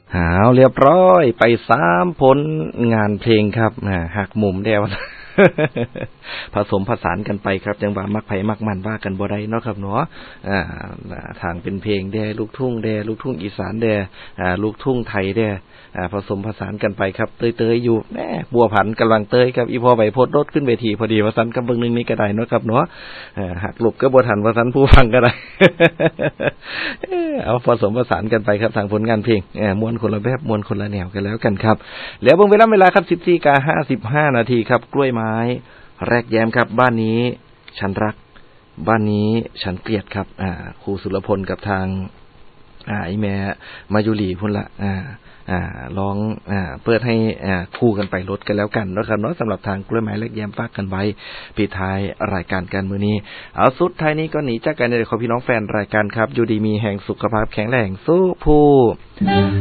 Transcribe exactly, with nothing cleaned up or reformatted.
หาวเรียบร้อยไปสามผลงานเพลงครับหักมุมเดียว ผสมผสานกันไปครับจังหวะมักไผมักมันว่ากันบ่ได้เนาะครับเนาะอ่าทางเป็นเพลงแด่ลูกทุ่งแด่ลูกทุ่งอีสานแด่อ่าลูกทุ่งไทยแด่อ่าผสมผสานกันไปครับเตยๆอยู่แหมบัวผันกำลังเตยครับอีพ่อใบโพดรถขึ้นเวทีพอดีว่าซั่นกับเบิ่งนึงนี้ก็ได้เนาะครับเนาะเออหักหลบก็บ่ทันว่าซั่นผู้ฟังก็ได้ เอาผสมผสานกันไปครับทางผลงานเพลงเออม่วนคนละแบบม่วนคนละแนวกันแล้วกันครับแล้วเบิ่งเวลาเวลาครับ สิบสี่นาฬิกาห้าสิบห้านาทีครับกล้วยไม้แรกแย้มครับบ้านนี้ฉันรักบ้านนี้ฉันเกลียดครับอ่าครูสุรพลกับทางอ่าไอ้แม่มายุรีพุ่นละอ่าอ่าร้องอ่าเปิดให้อ่าคู่กันไปลดกันแล้วกันเนาะครับเนาะสำหรับทางกล้วยไม้แรกแย้มฝากกันไว้ปิดท้ายรายการกันมื้อนี้เอาสุดท้ายนี้ก็หนีจากกันในขอพี่น้องแฟนรายการครับอยู่ดีมีแห่งสุขภาพแข็งแรงสู้ผู้